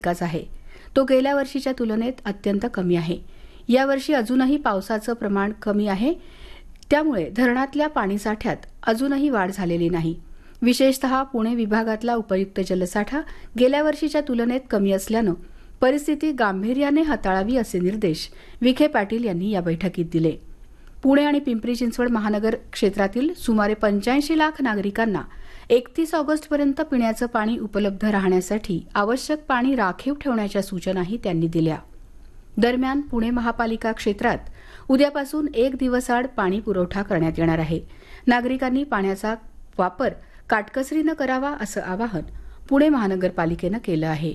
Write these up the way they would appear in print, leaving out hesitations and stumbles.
इतकाच आहे. तो गेल्या वर्षीच्या तुलनेत अत्यंत कमी आहे. यावर्षी अजूनही पावसाचं प्रमाण कमी आहे. त्यामुळे धरणातल्या पाणीसाठ्यात अजूनही वाढ झालेली नाही. विशेषतः पुणे विभागातला उपयुक्त जलसाठा गेल्या वर्षीच्या तुलनेत कमी असल्यानं परिस्थिती गांभीर्याने हाताळावी असे निर्देश विखे पाटील यांनी या बैठकीत दिले. पुणे आणि पिंपरी चिंचवड महानगर क्षेत्रातील सुमारे 85 लाख नागरिकांना 31 ऑगस्टपर्यंत पिण्याचं पाणी उपलब्ध राहण्यासाठी आवश्यक पाणी राखीव ठेवण्याच्या सूचनाही त्यांनी दिल्या. दरम्यान पुणे महापालिका क्षेत्रात उद्यापासून 1 दिवसाआड पाणी पुरवठा करण्यात येणार आहे. नागरिकांनी पाण्याचा वापर काटकसरीनं करावा असं आवाहन पुणे महानगरपालिकेनं केलं आहे.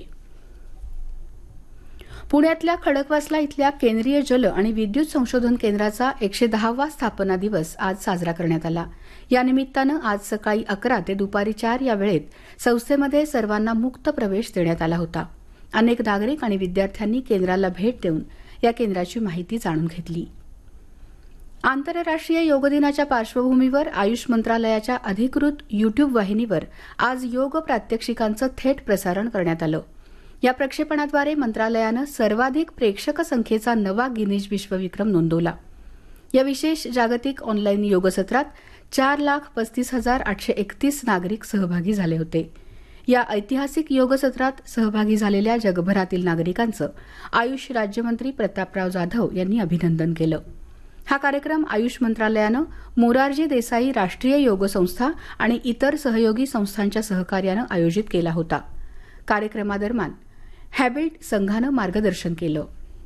पुण्यातल्या खडकवासला इथल्या केंद्रीय जल आणि विद्युत संशोधन केंद्राचा 110वा स्थापना दिवस आज साजरा करण्यात आला. या निमित्तानं आज सकाळी 11 ते दुपारी 4 या वेळेत संस्थेमध्ये सर्वांना मुक्त प्रवेश देण्यात आला होता. अनेक नागरिक आणि विद्यार्थ्यांनी केंद्राला भेट देऊन या केंद्राची माहिती जाणून घेतली. आंतरराष्ट्रीय योग दिनाच्या पार्श्वभूमीवर आयुष मंत्रालयाच्या अधिकृत युट्यूब वाहिनीवर आज योग प्रात्यक्षिकांचं थेट प्रसारण करण्यात आलं. या प्रक्षेपणाद्वारे मंत्रालयानं सर्वाधिक प्रेक्षक संख्येचा नवा गिनीज विश्वविक्रम नोंदवला. या विशेष जागतिक ऑनलाईन योग सत्रात 4,35,831 नागरिक सहभागी झाले होते. या ऐतिहासिक योग सत्रात सहभागी झालेल्या जगभरातील नागरिकांचं आयुष राज्यमंत्री प्रतापराव जाधव यांनी अभिनंदन केलं. हा कार्यक्रम आयुष मंत्रालयानं मोरारजी देसाई राष्ट्रीय योग संस्था आणि इतर सहयोगी संस्थांच्या सहकार्यानं आयोजित केला होता. कार्यक्रमादरम्यान हॅबिट संघानं मार्गदर्शन केलं.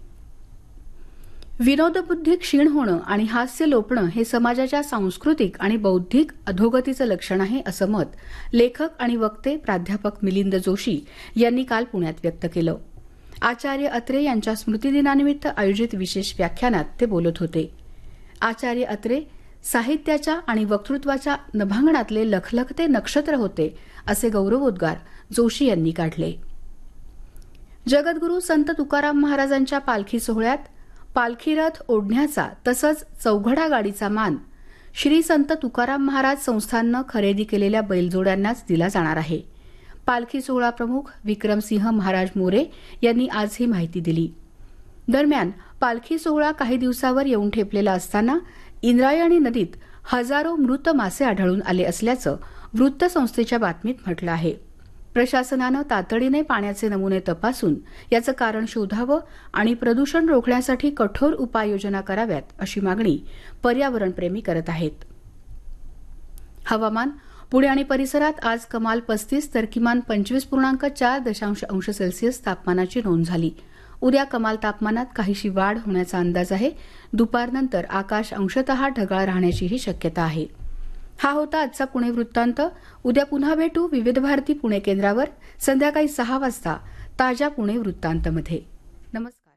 विनोदबुद्धी क्षीण होणं आणि हास्य लोपणं हे समाजाच्या सांस्कृतिक आणि बौद्धिक अधोगतीचं लक्षण आहे असं मत लेखक आणि वक्ते प्राध्यापक मिलिंद जोशी यांनी काल पुण्यात व्यक्त केलं. आचार्य अत्रे यांच्या स्मृतिदिनानिमित्त आयोजित विशेष व्याख्यानात ते बोलत होते. आचार्य अत्रे साहित्याच्या आणि वक्तृत्वाच्या नभांगणातले लखलखते नक्षत्र होते असे गौरवोद्गार जोशी यांनी काढले. जगद्गुरू संत तुकाराम महाराजांच्या पालखी सोहळ्यात पालखी रथ ओढण्याचा तसंच चौघडा गाडीचा मान श्री संत तुकाराम महाराज संस्थाननं खरेदी केलेल्या बैलजोड्यांनाच दिला जाणार आहे. पालखी सोहळा प्रमुख विक्रमसिंह महाराज मोरे यांनी आज ही माहिती दिली. दरम्यान पालखी सोहळा काही दिवसावर येऊन ठेपलेला असताना इंद्रायणी नदीत हजारो मृत मासे आढळून आले असल्याचं वृत्तसंस्थेच्या बातमीत म्हटलं आहे. प्रशासनानं तातडीने पाण्याचे नमुने तपासून याचं कारण शोधावं आणि प्रदूषण रोखण्यासाठी कठोर उपाययोजना कराव्यात अशी मागणी पर्यावरणप्रेमी करत आहेत. हवामान. पुणे आणि परिसरात आज कमाल 35 तर किमान 25.4 अंश सेल्सिअस तापमानाची नोंद झाली. उद्या कमाल तापमानात काहीशी वाढ होण्याचा अंदाज आहे. दुपारनंतर आकाश अंशतः ढगाळ राहण्याचीही शक्यता आहे. हा होता आजचा पुणे वृत्तांत. उद्या पुन्हा भेटू विविध भारती पुणे केंद्रावर संध्याकाळी 6 वाजता ताज्या पुणे वृत्तांतमध्ये. नमस्कार.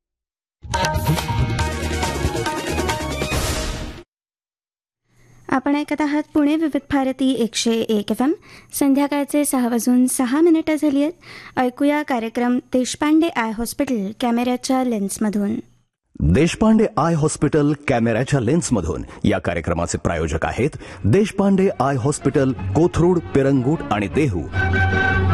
आपण ऐकत आहात पुणे विविध भारती 101 FM. संध्याकाळचे 6:06 झाली आहेत. ऐकूया कार्यक्रम देशपांडे आय हॉस्पिटल कॅमेऱ्याच्या लेन्समधून. देशपांडे आय हॉस्पिटल कॅमेऱ्याच्या लेन्समधून या कार्यक्रमाचे प्रायोजक आहेत देशपांडे आय हॉस्पिटल, कोथरूड, पिरंगुट आणि देहू.